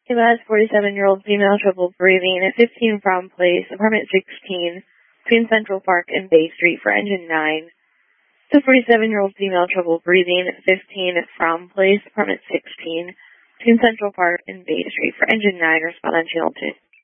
Kayla has 47-year-old female trouble breathing at 15 From Place, apartment 16, between Central Park and Bay Street for engine 9. The 47-year-old female trouble breathing at 15 From Place, apartment 16, between Central Park and Bay Street for engine 9. Respond on channel 2.